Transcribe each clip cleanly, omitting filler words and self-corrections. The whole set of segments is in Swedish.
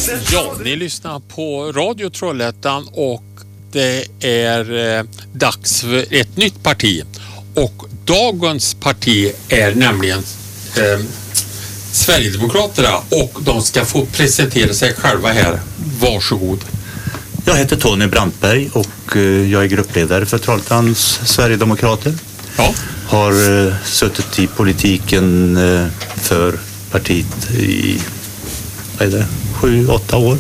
Ja, ni lyssnar på Radio Trollhättan och det är dags för ett nytt parti. Och dagens parti är nämligen Sverigedemokraterna och de ska få presentera sig själva här. Varsågod. Jag heter Tony Brantberg och jag är gruppledare för Trollhättans Sverigedemokrater. Ja. Har suttit i politiken för partiet i 7-8 år.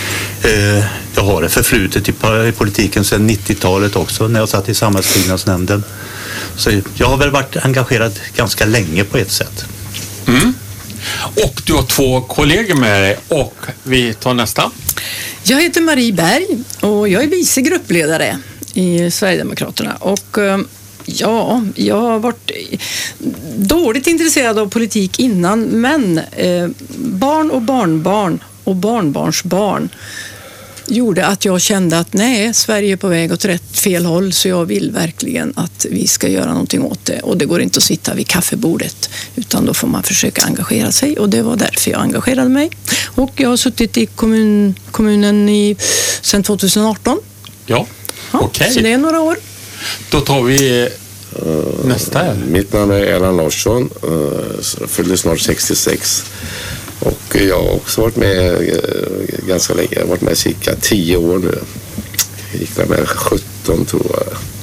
Jag har det förflutet i politiken sedan 90-talet också när jag satt i samhällsbyggnadsnämnden. Så jag har väl varit engagerad ganska länge på ett sätt. Mm. Och du har 2 kollegor med dig och vi tar nästa. Jag heter Marie Berg och jag är vice gruppledare i Sverigedemokraterna och ja, jag har varit dåligt intresserad av politik innan, men barn och barnbarn och barnbarnsbarn gjorde att jag kände att nej, Sverige är på väg åt fel håll, så jag vill verkligen att vi ska göra någonting åt det. Och det går inte att sitta vid kaffebordet, utan då får man försöka engagera sig, och det var därför jag engagerade mig. Och jag har suttit i kommunen sedan 2018. Ja, okej. Så det är några år. Då tar vi nästa här. Mitt namn är Erland Larsson, fyllde snart 66. Och jag har också varit med ganska länge. Jag har varit med cirka 10 år nu. Jag gick med 17 tror jag.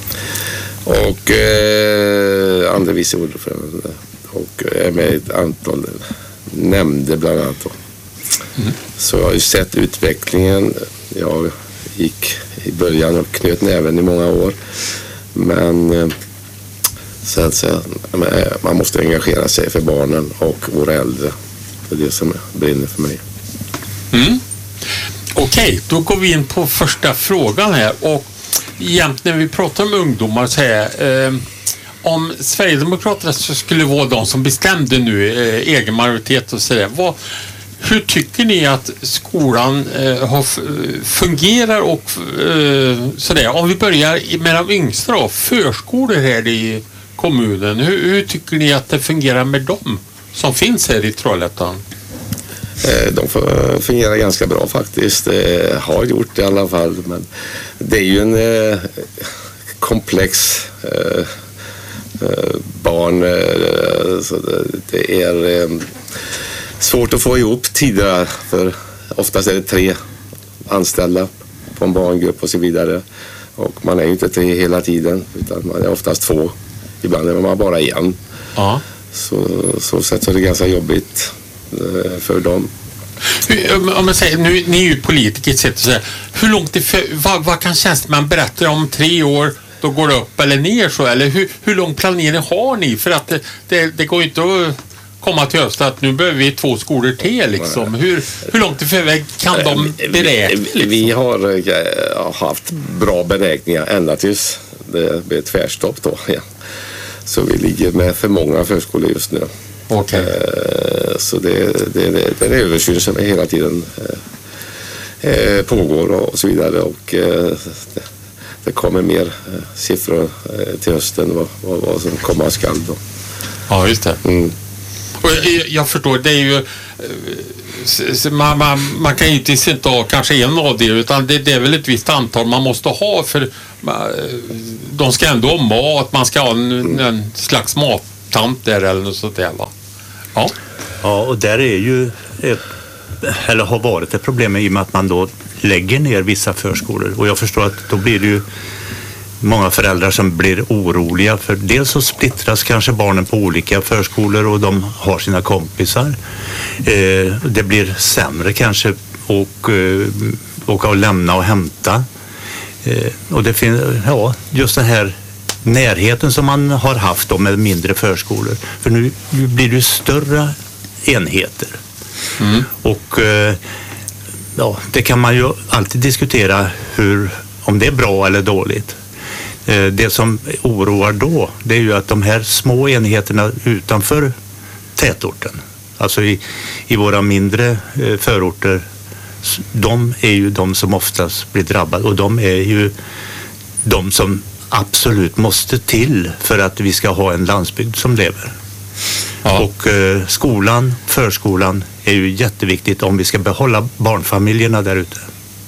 Och andra vice ordförande. Och är med i ett antal nämnder bland annat. Mm. Så jag har ju sett utvecklingen. Jag gick i början och knöt näven i många år. Men sen man måste engagera sig för barnen och våra äldre. Det är det som brinner för mig. Mm. Okej, då går vi in på första frågan här. Och egentligen när vi pratar om ungdomar så här, om Sverigedemokraterna skulle vara de som bestämde nu egen majoritet och sådär. Hur tycker ni att skolan fungerar och sådär? Om vi börjar med de yngsta då, förskolor här i kommunen. Hur tycker ni att det fungerar med dem som finns här i Trollhättan? De fungerar ganska bra faktiskt. Har gjort det i alla fall. Men det är ju en komplex barn. Så det är svårt att få ihop tider. För oftast är det 3 anställda på en barngrupp och så vidare. Och man är ju inte 3 hela tiden, utan man är oftast 2. Ibland är man bara 1. Ja. Så sätt är det ganska jobbigt för dem. Om man säger, nu, ni är ju politiker så hur långt vad kan tjänsteman berätta om 3 år, då går det upp eller ner så, eller hur lång planering har ni? För att det går ju inte att komma till höst att nu behöver vi 2 skolor till liksom. Hur långt i förväg kan de beräkna? Liksom? Vi har haft bra beräkningar ända tills det blir tvärstopp då. Ja. Så vi ligger med för många förskolor just nu. Okay. Så det är en översyn som hela tiden pågår och så vidare. Och det kommer mer siffror till hösten vad som komma skall då. Ja, just det. Mm. Och jag förstår, det är ju man kan ju inte ha kanske en av det, utan det är väl ett visst antal man måste ha, för de ska ändå ha mat, man ska ha en slags mattant där eller något sånt där, va? Ja. Ja, och där är ju eller har varit ett problem i och med att man då lägger ner vissa förskolor, och jag förstår att då blir det ju många föräldrar som blir oroliga, för dels så splittras kanske barnen på olika förskolor och de har sina kompisar. Det blir sämre kanske och åka och lämna och hämta. Och det finns just den här närheten som man har haft då med mindre förskolor. För nu blir det större enheter. Mm. Och det kan man ju alltid diskutera om det är bra eller dåligt. Det som oroar då, det är ju att de här små enheterna utanför tätorten, alltså i våra mindre förorter, de är ju de som oftast blir drabbade, och de är ju de som absolut måste till för att vi ska ha en landsbygd som lever. Ja. Och skolan, förskolan är ju jätteviktigt om vi ska behålla barnfamiljerna där ute.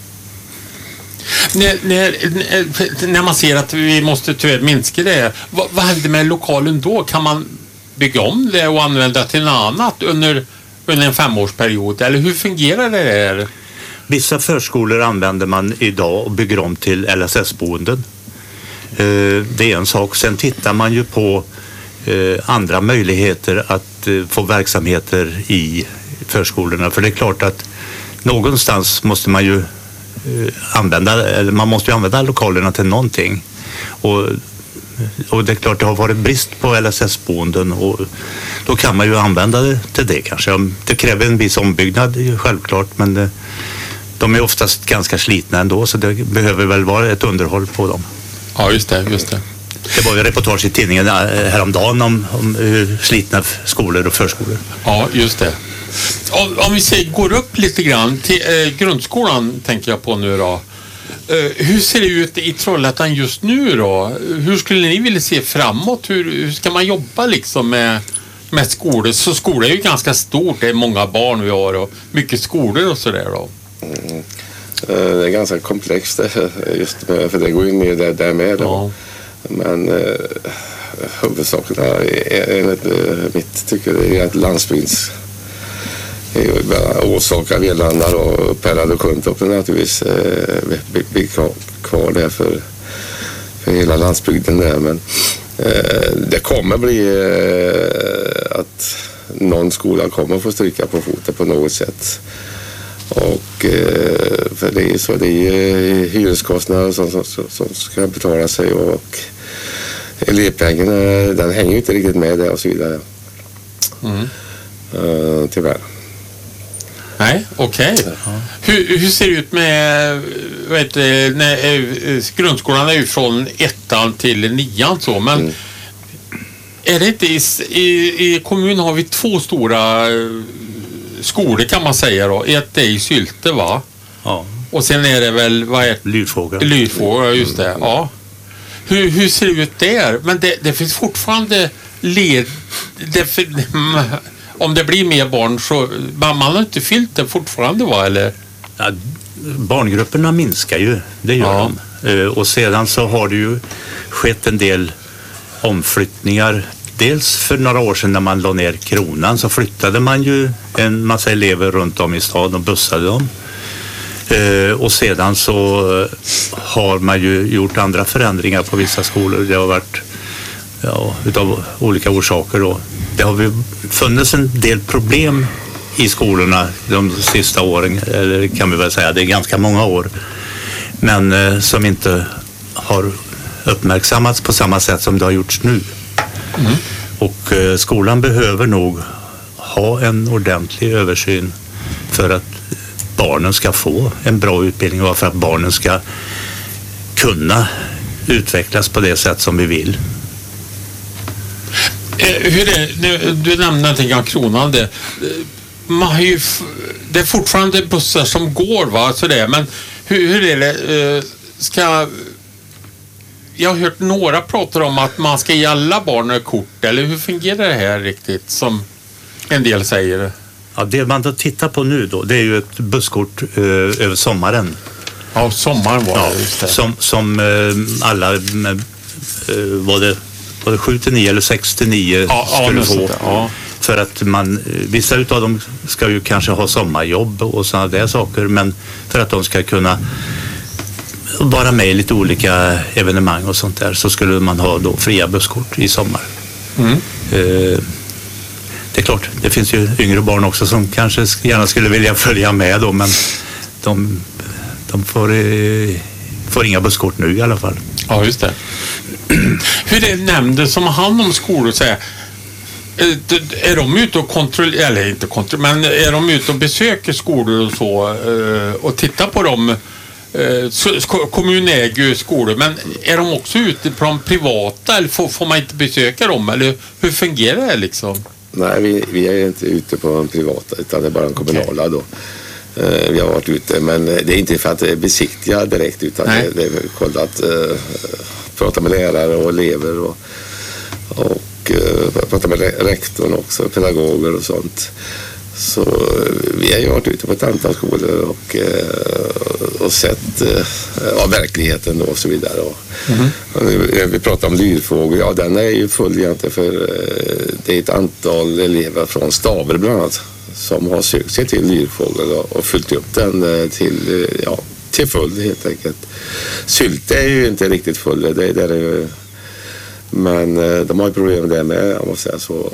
När man ser att vi måste tyvärr minska det, vad händer med lokalen då? Kan man bygga om det och använda till något annat under en 5-årsperiod? Eller hur fungerar det här? Vissa förskolor använder man idag och bygger om till LSS-boenden. Det är en sak. Sen tittar man ju på andra möjligheter att få verksamheter i förskolorna. För det är klart att någonstans måste man ju använda lokalerna till någonting. Och det är klart det har varit brist på LSS-boenden och då kan man ju använda det till det kanske. Det kräver en viss ombyggnad självklart, men de är oftast ganska slitna ändå, så det behöver väl vara ett underhåll på dem. Ja, just det. Det var ju reportage i tidningen häromdagen om hur slitna skolor och förskolor. Ja, just det. Om vi går upp lite grann till grundskolan tänker jag på nu då. Hur ser det ut i Trollhättan just nu då? Hur skulle ni vilja se framåt? Hur ska man jobba liksom med skolor? Så skolor är ju ganska stort, det är många barn vi har och mycket skolor och sådär då. Det är ganska komplext just för det går ju ner där med. Ja. Men huvudsakerna enligt mitt tycker det är att landsbygds är ju bara årsakar Velandar och Pärlad och Kuntorp naturligtvis blir kvar där för hela landsbygden där. Men det kommer bli att någon skola kommer få stryka på foten på något sätt. Och för det är så, det är hyreskostnader som ska betala sig och elevpengen den hänger ju inte riktigt med där och så vidare. Tyvärr. Nej, okej. Hur ser det ut med grundskolan är ju från 1:an till 9:an så, men är det inte i kommunen har vi 2 stora skolor kan man säga då. Ett är i Sylte va? Ja. Och sen är det väl Lydfåga, just det. Ja. Hur ser det ut där? Men det finns fortfarande om det blir mer barn så man har inte fyllt det fortfarande va eller? Ja, barngrupperna minskar ju, det gör de. Och sedan så har det ju skett en del omflyttningar. Dels för några år sedan när man la ner Kronan så flyttade man ju en massa elever runt om i stan och bussade dem. Och sedan så har man ju gjort andra förändringar på vissa skolor. Det har varit utav olika orsaker då. Det har ju funnits en del problem i skolorna de sista åren, eller kan vi väl säga, det är ganska många år. Men som inte har uppmärksammats på samma sätt som det har gjorts nu. Och skolan behöver nog ha en ordentlig översyn för att barnen ska få en bra utbildning och för att barnen ska kunna utvecklas på det sätt som vi vill. Hur är, du nämnde någonting om Kronan. Det är fortfarande bussar som går va? Så det, men hur är det? Jag har hört några prata om att man ska ge alla barn ett kort. Eller hur fungerar det här riktigt som en del säger? Ja, det man då tittar på nu då, det är ju ett busskort över sommaren. Ja, sommaren var det, just det. Som alla var det 7-9 eller 6-9 skulle få. Ja. För att vissa utav dem ska ju kanske ha sommarjobb och sådana där saker, men för att de ska kunna vara med i lite olika evenemang och sånt där så skulle man ha då fria busskort i sommar. Det är klart, det finns ju yngre barn också som kanske gärna skulle vilja följa med då, men de får inga busskort nu i alla fall. Ja, just det. Hur är nämnden som har hand om skolor så här, är de ute och men är de ute och besöker skolor och så och tittar på dem? Kommunen äger ju skolor, men är de också ute på de privata eller får man inte besöka dem eller hur fungerar det liksom? Nej, vi är inte ute på de privata utan det är bara de kommunala då. Vi har varit ute, men det är inte för att besiktiga direkt utan det är kolla att prata med lärare och elever och och pratat med rektorn också, pedagoger och sånt. Så vi har ju varit ute på ett antal skolor och sett verkligheten då och så vidare. Vi pratar om lyrfågel, ja den är ju full egentligen för det är ett antal elever från Staver bland annat som har sökt sig till lyrfågel och fyllt upp den till full helt enkelt. Sylt är ju inte riktigt full, det är ju, men de har ju problem där med, jag måste säga så.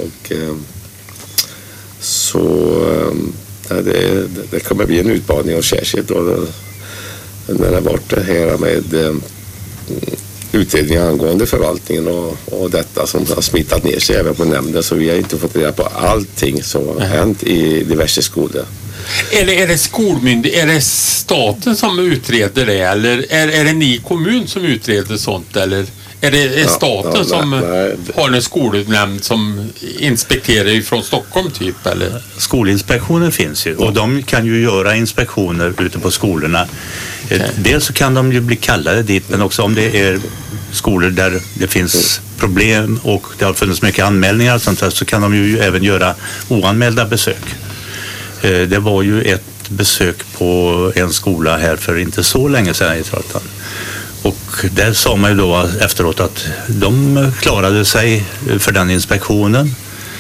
Det kommer bli en utmaning och särskilt då när det har varit det här med utredningar angående förvaltningen och detta som har smittat ner sig även på nämnden, så vi har inte fått reda på allting som har hänt i diverse skolor. Är det skolmyndighet, är det staten som utreder det eller är det ni kommun som utreder sånt eller är det staten som har en skolnämnd som inspekterar från Stockholm typ eller? Skolinspektionen finns ju och de kan ju göra inspektioner ute på skolorna. Okay. Dels så kan de ju bli kallade dit, men också om det är skolor där det finns problem och det har funnits mycket anmälningar och sånt där, så kan de ju även göra oanmälda besök. Det var ju ett besök på en skola här för inte så länge sedan i Trollhättan. Och där sa man ju då efteråt att de klarade sig för den inspektionen.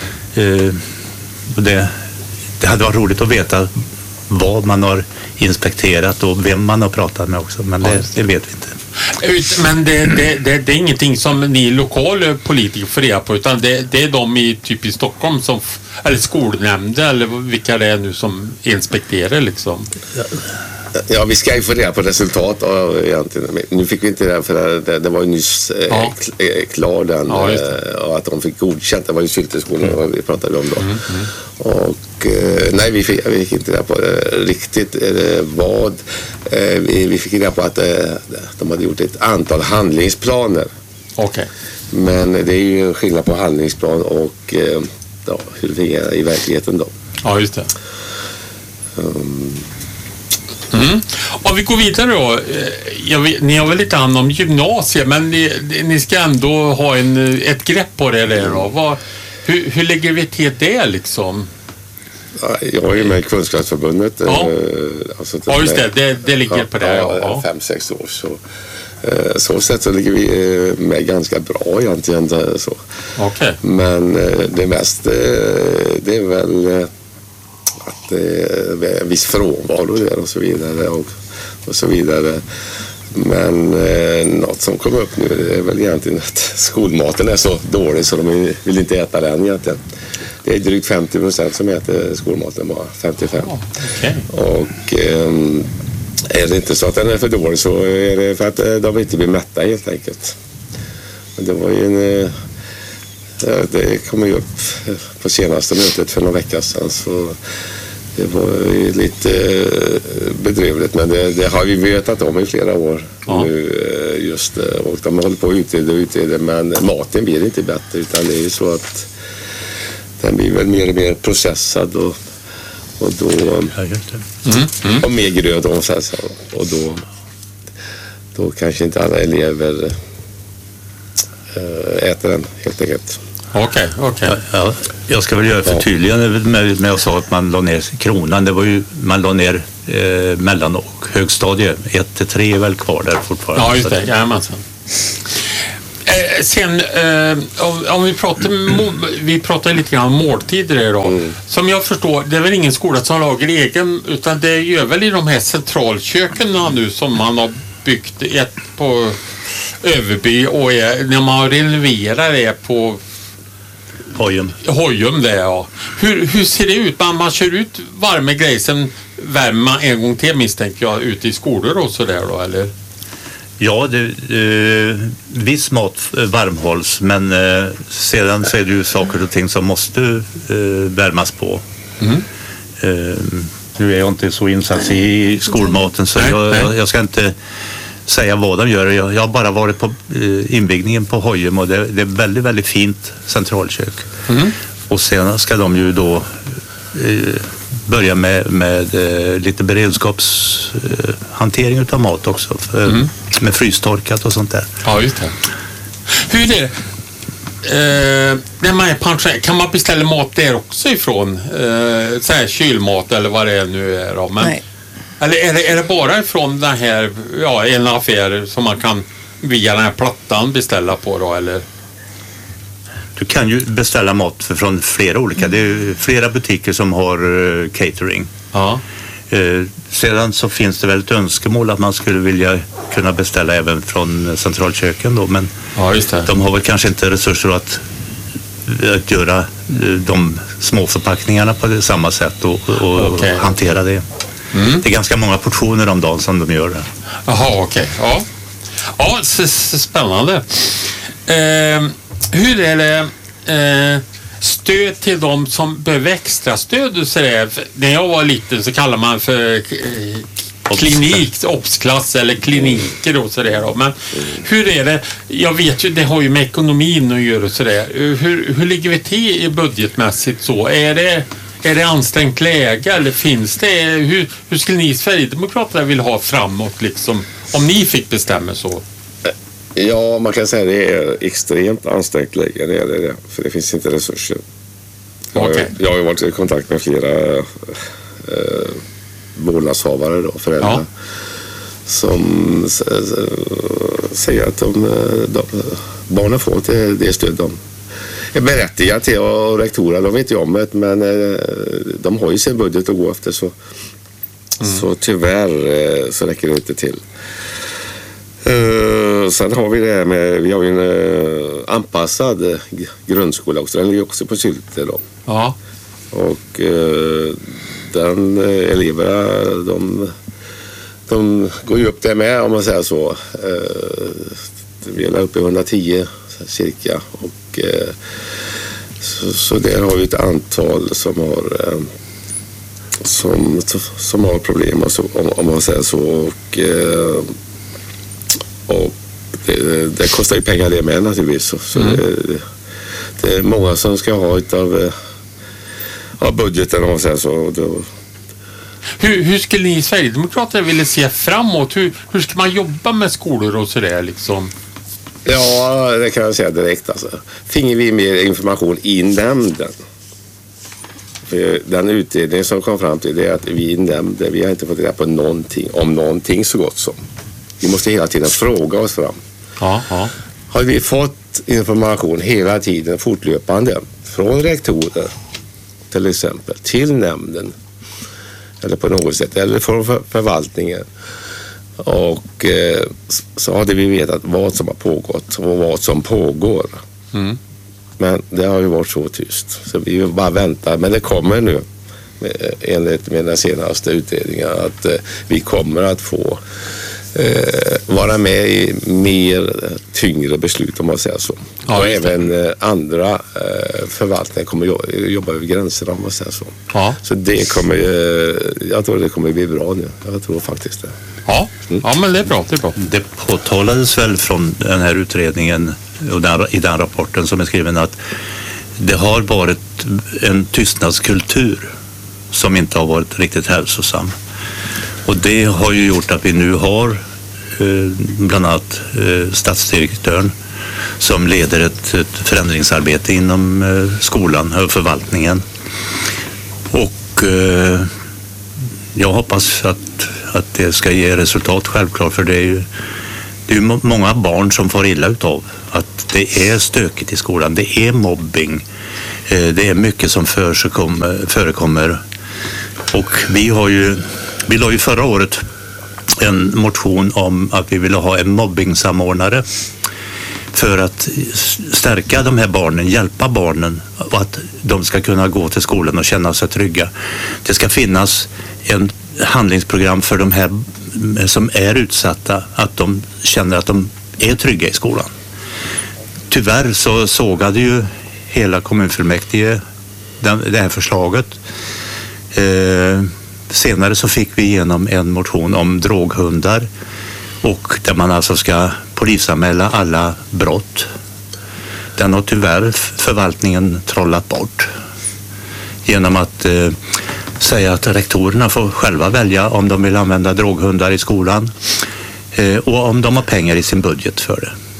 Det hade varit roligt att veta vad man har inspekterat och vem man har pratat med också, men det vet vi inte. Men det är ingenting som ni lokala politiker får reda på, utan det är de i Stockholm som, eller skolnämnden eller vilka det är nu som inspekterar liksom. Ja, vi ska ju få reda på resultat egentligen. Nu fick vi inte det för det var ju nyss klar den och att de fick godkänt. Det var ju Sylteskolan vi pratade om då. Och nej, vi fick inte reda på riktigt vad. Vi fick reda på att de hade gjort ett antal handlingsplaner. Okay. Men det är ju skillnad på handlingsplan och hur det är i verkligheten då. Ja, just det. Om vi går vidare då, ni har väl lite hand om gymnasiet, men ni ska ändå ha ett grepp på det där då. Hur lägger vi till det liksom? Jag är ju med i Kunskapsförbundet. Ja, just det ligger på det. 5-6 år så sätt så ligger vi med ganska bra egentligen. Så. Okay. Men det mest det är väl att det är viss frånvaro där och så vidare och så vidare. Men något som kom upp nu är väl egentligen att skolmaten är så dålig så de vill inte äta den egentligen. Det är drygt 50% som äter skolmaten, bara 55%. Okay. Och är det inte så att den är för dålig så är det för att de inte blir mätta helt enkelt. Men det var ju det kom ju upp på senaste mötet för några veckor sedan, så det var ju lite bedrövligt, men det har vi vetat om i flera år nu just, och de håller på att utreda, men maten blir inte bättre, utan det är ju så att den blir väl mer och mer processad och då och mer gröd och då kanske inte alla elever äter den helt enkelt. Okej. Ja, jag ska väl göra förtydligande med att säga att man la ner kronan. Det var ju, man la ner mellan- och högstadie. 1-3 är väl kvar där fortfarande. Ja, just det. Jajamensan. Sen, om vi pratar lite grann om måltider idag. Som jag förstår, det är väl ingen skola som lagar egen, utan det är väl i de här centralköken nu som man har byggt ett på Överby och när man renoverar det på Hojum det, ja. Hur ser det ut? Man kör ut varma grejer, sen värmer man en gång till, misstänker jag, ute i skolor och sådär då, eller? Ja, viss mat varmhålls, men sedan så är det ju saker och ting som måste värmas på. Nu är jag inte så insatt i skolmaten, så jag ska inte säga vad de gör. Jag har bara varit på invigningen på Hojum och det är väldigt, väldigt fint centralkök. Och sen ska de ju då börja med lite beredskapshantering utav mat också, med frystorkat och sånt där. Ja, just det. Hur är det? när man är pensionär, kan man beställa mat där också ifrån? Så här kylmat eller vad det nu är då? Men, Nej. eller är det bara ifrån den här, en affär som man kan via den här plattan beställa på då, eller? Du kan ju beställa mat från flera olika. Det är ju flera butiker som har catering. Ja. Sedan så finns det väl ett önskemål att man skulle vilja kunna beställa även från centralköken då, men Ja, just det. de har väl kanske inte resurser att göra de små förpackningarna på samma sätt och Okej. hantera det. Det är ganska många portioner om dagen som de gör det. Jaha, okej. Ja, ja spännande. Hur är det stöd till de som behöver extra stöd? Du säger, när jag var liten så kallar man för klinik, obsklass eller kliniker och sådär då. Men hur är det? Jag vet ju, det har ju med ekonomin att göra och sådär. Hur ligger vi till i budgetmässigt så? Är det ansträngt läge eller finns det? Hur skulle ni Sverigedemokrater vilja ha framåt liksom, om ni fick bestämma så? Ja, man kan säga att det är extremt ansträngt läge, det är det. För det finns inte resurser. Jag har ju varit i kontakt med flera vårdnadshavare då, föräldrar. Som säger att barnen får inte det stöd de är berättigade till, och rektorer, de vet ju om det, men de har ju sin budget att gå efter, så tyvärr så räcker det inte till. Sen har vi det här med, vi har ju en anpassad grundskola också, den ligger också på Sylte då. Ja. Och den eleverna, de går ju upp där med, om man säger så. Vi är uppe i 110 cirka, och så där har vi ett antal som har problem, alltså, om man säger så, och det kostar ju pengar det med naturligtvis, så det är många som ska ha av budgeten, om man säger så. Hur skulle ni Sverigedemokrater vilja se framåt? Hur ska man jobba med skolor och sådär liksom? Ja, det kan jag säga direkt alltså. Finge vi mer information i nämnden? För den utredning som kom fram till det är att vi i nämnden, vi har inte fått reda på någonting om någonting så gott som. Vi måste hela tiden fråga oss fram. Ja. Har vi fått information hela tiden fortlöpande från rektorer till exempel till nämnden eller på något sätt, eller från förvaltningen, och så hade vi vetat vad som har pågått och vad som pågår. Men det har ju varit så tyst, så vi bara väntar, men det kommer nu enligt mina senaste utredningar att vi kommer att få vara med i mer tyngre beslut, om man säger så. Ja, och även andra förvaltningar kommer jobba över gränserna, om man säger så. Ja. Så det kommer, jag tror det kommer bli bra nu. Jag tror faktiskt det. Ja, men det är bra. Det påtalades väl från den här utredningen och i den rapporten som är skriven att det har varit en tystnadskultur som inte har varit riktigt hälsosam. Och det har ju gjort att vi nu har bland annat statsdirektören som leder ett förändringsarbete inom skolan och förvaltningen. Och jag hoppas att det ska ge resultat, självklart, för det är ju många barn som får illa utav att det är stökigt i skolan. Det är mobbing. Det är mycket som förekommer. Och vi la ju förra året en motion om att vi ville ha en mobbingsamordnare för att stärka de här barnen, hjälpa barnen, och att de ska kunna gå till skolan och känna sig trygga. Det ska finnas en handlingsprogram för de här som är utsatta, att de känner att de är trygga i skolan. Tyvärr så sågade ju hela kommunfullmäktige det här förslaget. Senare så fick vi igenom en motion om droghundar, och där man alltså ska polisanmäla alla brott. Den har tyvärr förvaltningen trollat bort genom att säga att rektorerna får själva välja om de vill använda droghundar i skolan och om de har pengar i sin budget för det.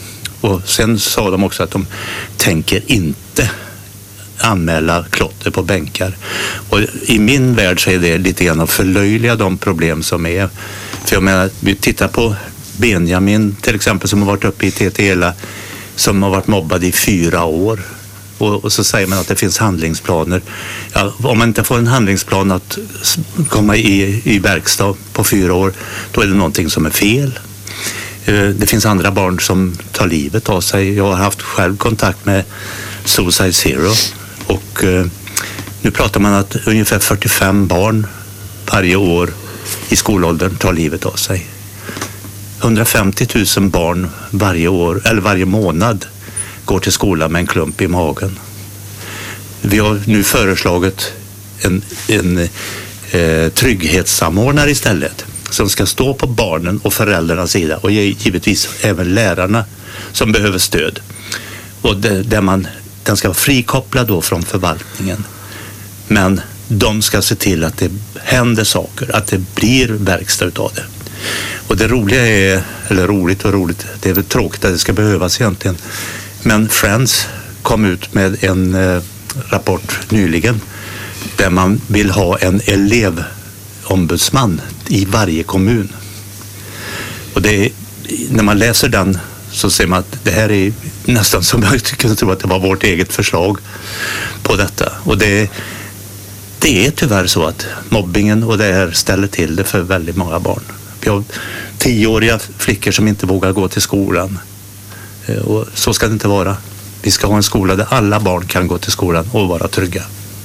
Och sen sa de också att de tänker inte anmäla klotter på bänkar. Och i min värld så är det lite grann att förlöjliga de problem som är. För jag menar, vi tittar på Benjamin till exempel som har varit uppe i TTL, som har varit mobbad i 4 år. Och så säger man att det finns handlingsplaner. Ja, om man inte får en handlingsplan att komma i verkstad på 4 år, då är det någonting som är fel. Det finns andra barn som tar livet av sig. Jag har haft själv kontakt med Suicide Zero och nu pratar man att ungefär 45 barn varje år i skolåldern tar livet av sig. 150 000 barn varje år eller varje månad går till skolan med en klump i magen. Vi har nu föreslagit en trygghetssamordnare istället som ska stå på barnen och föräldrarnas sida och givetvis även lärarna som behöver stöd. Och den ska vara frikopplad då från förvaltningen. Men de ska se till att det händer saker, att det blir verkstad utav det. Och det roliga är, eller roligt, det är väl tråkigt att det ska behövas egentligen. Men Friends kom ut med en rapport nyligen där man vill ha en elevombudsman i varje kommun. Och det är, när man läser den så ser man att det här är nästan som jag kunde tro att det var vårt eget förslag på detta. Och det är tyvärr så att mobbingen och det här ställer till det för väldigt många barn. Vi har 10-åriga flickor som inte vågar gå till skolan. Och så ska det inte vara. Vi ska ha en skola där alla barn kan gå till skolan och vara trygga.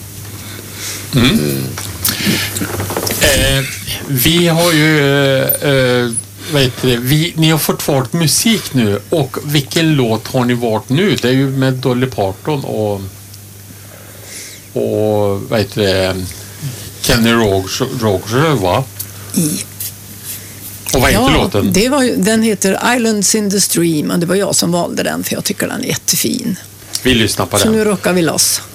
Vi har ju ni har fått valt musik nu, och vilken låt har ni valt nu? Det är ju med Dolly Parton och Kenny Rogers, va? Och vad heter låten? Den heter Islands in the Stream och det var jag som valde den för jag tycker den är jättefin. Vi lyssnar på den. Så nu rockar vi loss.